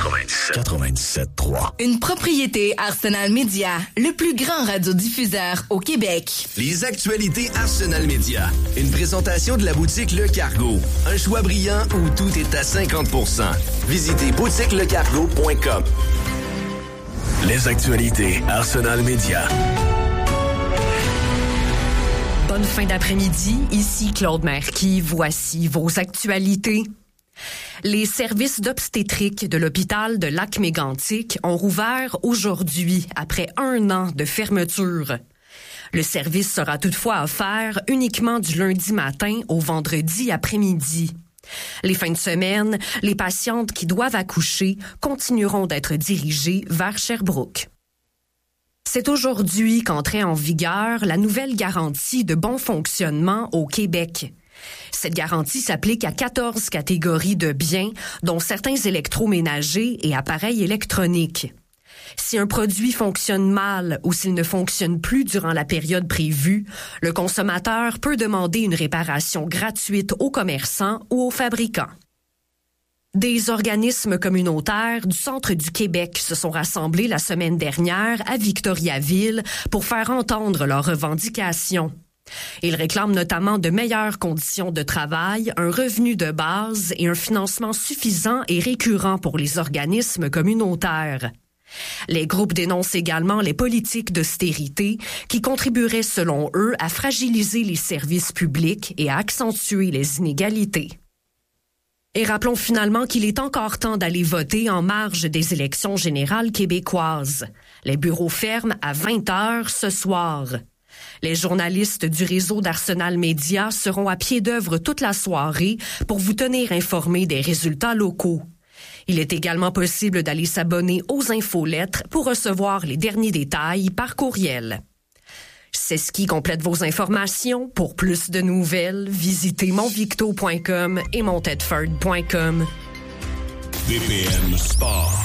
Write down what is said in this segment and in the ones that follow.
97.3. Une propriété Arsenal Media, le plus grand radiodiffuseur au Québec. Les actualités Arsenal Media. Une présentation de la boutique Le Cargo. Un choix brillant où tout est à 50%. Visitez boutiquelecargo.com. Les actualités Arsenal Media. Bonne fin d'après-midi, ici Claude Merqui. Voici vos actualités. Les services d'obstétrique de l'hôpital de Lac-Mégantic ont rouvert aujourd'hui après 1 an de fermeture. Le service sera toutefois offert uniquement du lundi matin au vendredi après-midi. Les fins de semaine, les patientes qui doivent accoucher continueront d'être dirigées vers Sherbrooke. C'est aujourd'hui qu'entrait en vigueur la nouvelle garantie de bon fonctionnement au Québec. Cette garantie s'applique à 14 catégories de biens, dont certains électroménagers et appareils électroniques. Si un produit fonctionne mal ou s'il ne fonctionne plus durant la période prévue, le consommateur peut demander une réparation gratuite aux commerçants ou aux fabricants. Des organismes communautaires du centre du Québec se sont rassemblés la semaine dernière à Victoriaville pour faire entendre leurs revendications. Ils réclament notamment de meilleures conditions de travail, un revenu de base et un financement suffisant et récurrent pour les organismes communautaires. Les groupes dénoncent également les politiques d'austérité qui contribueraient, selon eux, à fragiliser les services publics et à accentuer les inégalités. Et rappelons finalement qu'il est encore temps d'aller voter en marge des élections générales québécoises. Les bureaux ferment à 20h ce soir. Les journalistes du réseau d'Arsenal Media seront à pied d'œuvre toute la soirée pour vous tenir informés des résultats locaux. Il est également possible d'aller s'abonner aux infolettres pour recevoir les derniers détails par courriel. C'est ce qui complète vos informations. Pour plus de nouvelles, visitez monvicto.com et montedford.com. BPM Sport.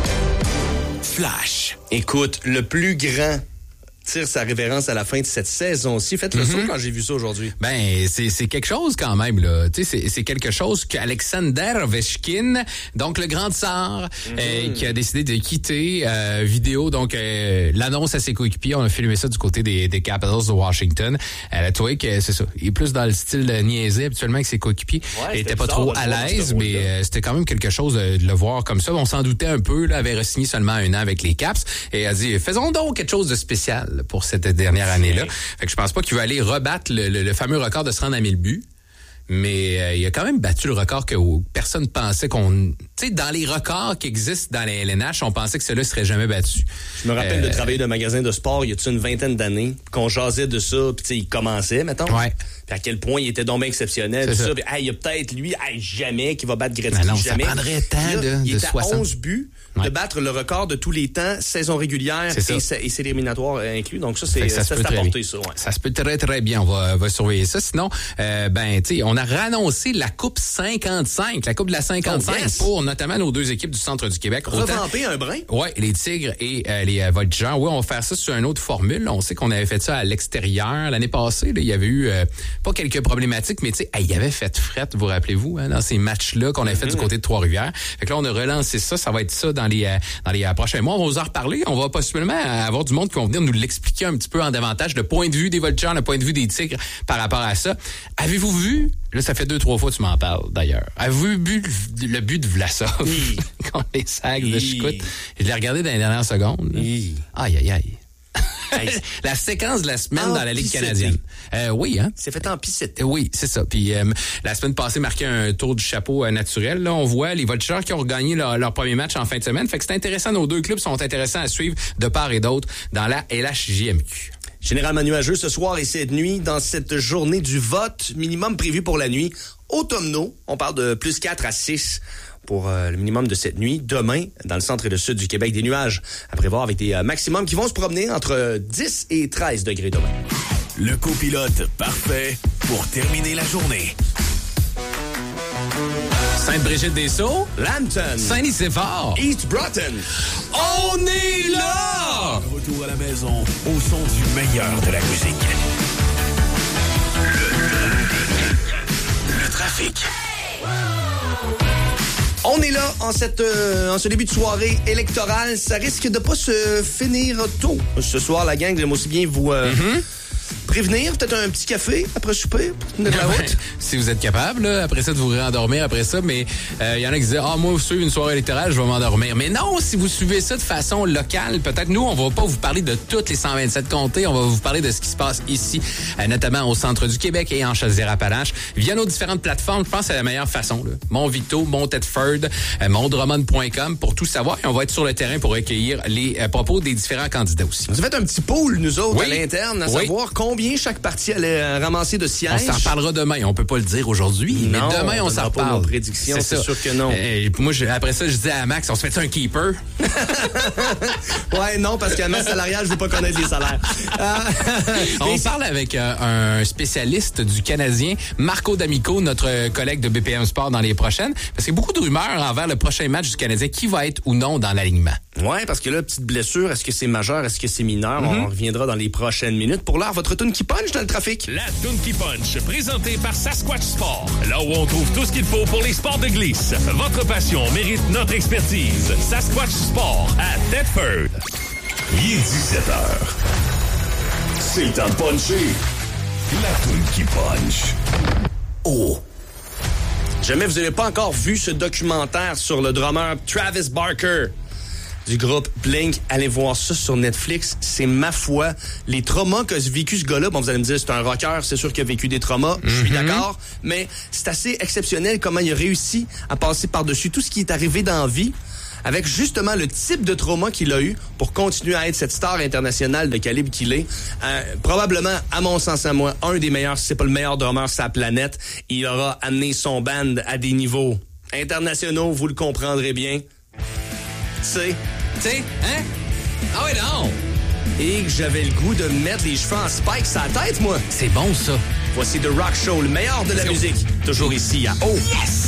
Flash. Écoute, le plus grand tire sa révérence à la fin de cette saison-ci. Faites le saut quand j'ai vu ça aujourd'hui. Ben, c'est quelque chose quand même, là. Tu sais, c'est quelque chose qu'Alexander Ovechkin, donc le grand tsar, qui a décidé de quitter, vidéo, donc, l'annonce à ses coéquipiers. On a filmé ça du côté des Capitals de Washington. Elle a trouvé que, c'est ça, il est plus dans le style de niaiser habituellement avec ses coéquipiers. Ouais, il était pas trop à l'aise, mais c'était quand même quelque chose de le voir comme ça. On s'en doutait un peu, là, avait re-signé seulement 1 an avec les Caps, et a dit, faisons donc quelque chose de spécial pour cette dernière année-là. Fait que je pense pas qu'il va aller rebattre le fameux record de se rendre à 1000 buts. Mais il a quand même battu le record que personne pensait qu'on... Tu sais, dans les records qui existent dans les LNH, on pensait que cela serait jamais battu. Je me rappelle de travailler d'un magasin de sport il y a une 20aine d'années, qu'on jasait de ça, puis tu sais, il commençait, mettons. Ouais. Puis à quel point il était donc bien exceptionnel. Puis ça, puis il y a peut-être lui, jamais qui va battre Gretzky, non, jamais. Ça prendrait tant il est 60. à 11 buts de battre le record de tous les temps, saison régulière et c'est éliminatoire inclus. Donc ça, c'est à porter, ça. Ouais. Ça se peut très, très bien. On va surveiller ça. Sinon, ben, tu sais, on a réannoncé la Coupe 55, la Coupe de la 55 pour notamment nos 2 équipes du centre du Québec. Revamper un brin? Oui, les Tigres et les Voltigeurs. Oui, on va faire ça sur une autre formule. On sait qu'on avait fait ça à l'extérieur. L'année passée, là, il y avait eu pas quelques problématiques, mais tu sais, il y avait fait fret, vous rappelez-vous, hein, dans ces matchs-là qu'on avait fait du côté de Trois-Rivières. Fait que là, on a relancé ça. Ça va être ça dans les prochains mois. On va vous en reparler. On va possiblement avoir du monde qui vont venir nous l'expliquer un petit peu en davantage, le point de vue des Voltigeurs, le point de vue des Tigres par rapport à ça. Avez-vous vu... Là, ça fait 2-3 fois que tu m'en parles, d'ailleurs. Avez-vous vu le but de Vlasov contre les Sags de Chicout? Je l'ai regardé dans les dernières secondes. Aïe, aïe, aïe. La séquence de la semaine dans la Ligue canadienne. Oui, hein? C'est fait en piscette. Oui, c'est ça. Puis la semaine passée marquait un tour du chapeau naturel. Là, on voit les Voltigeurs qui ont regagné leur premier match en fin de semaine. Fait que c'est intéressant. Nos 2 clubs sont intéressants à suivre de part et d'autre dans la LHJMQ. Généralement nuageux ce soir et cette nuit dans cette journée du vote minimum prévu pour la nuit. Automnaux, on parle de plus 4 à 6 pour le minimum de cette nuit. Demain, dans le centre et le sud du Québec, des nuages à prévoir avec des maximums qui vont se promener entre 10 et 13 degrés demain. Le copilote parfait pour terminer la journée. Sainte-Brigitte-des-Sceaux, Lambton, Saint-Nicéphore, East Broughton. On est là! Retour à la maison au son du meilleur de la musique. Le trafic. On est là en ce début de soirée électorale, ça risque de pas se finir tôt. Ce soir, la gang, j'aime aussi bien vous prévenir, peut-être un petit café après souper, de la route. Si vous êtes capable, là, après ça, de vous réendormir après ça, mais il y en a qui disent « Ah, moi, suivre une soirée électorale, je vais m'endormir. » Mais non, si vous suivez ça de façon locale, peut-être nous, on va pas vous parler de toutes les 127 comtés, on va vous parler de ce qui se passe ici, notamment au centre du Québec et en Chaudière-Appalaches, via nos différentes plateformes. Je pense que c'est la meilleure façon. Là. Mon-Victo, Mon-Tedford, Mondroman.com pour tout savoir. Et on va être sur le terrain pour recueillir les propos des différents candidats aussi. On a fait un petit pool, nous autres, Oui. à l'interne, à Oui. savoir combien chaque parti allait ramasser de On sièges. s'en reparlera demain. On peut pas le dire aujourd'hui, mais Non, demain, on on s'en donnera pas reparle. nos prédictions, c'est ça. sûr que non. Moi, après ça, je disais à Max, on se fait un keeper? Ouais, non, parce qu'à masse salariale, je veux pas connaître les salaires. On parle avec un spécialiste du Canadien, Marco D'Amico, notre collègue de BPM Sport dans les prochaines, parce qu'il y a beaucoup de rumeurs envers le prochain match du Canadien, qui va être ou non dans l'alignement. Ouais, parce que là, petite blessure, est-ce que c'est majeur, est-ce que c'est mineur? On reviendra dans les prochaines minutes. Pour l'heure, votre tune qui punch dans le trafic. La toune qui punch, présentée par Sasquatch Sport. Là où on trouve tout ce qu'il faut pour les sports de glisse. Votre passion mérite notre expertise. Sasquatch Sport à Tedford. Il est 17h. C'est le temps de puncher. La toune qui punch. Oh. Jamais vous n'avez pas encore vu ce documentaire sur le drummer Travis Barker du groupe Blink, allez voir ça sur Netflix. C'est ma foi. Les traumas qu'a vécu ce gars-là, bon, vous allez me dire, c'est un rocker, c'est sûr qu'il a vécu des traumas, je suis d'accord, mais c'est assez exceptionnel comment il a réussi à passer par-dessus tout ce qui est arrivé dans la vie, avec justement le type de trauma qu'il a eu pour continuer à être cette star internationale de calibre qu'il est. Probablement, à mon sens à moi, un des meilleurs, si c'est pas le meilleur drummer sur la planète. Il aura amené son band à des niveaux internationaux, vous le comprendrez bien. Tu sais, hein? Ah oui, non! et que j'avais le goût de me mettre les cheveux en spike sur la tête, moi. C'est bon, ça. Voici The Rock Show, le meilleur de la musique. Toujours ici à Oh! Yes!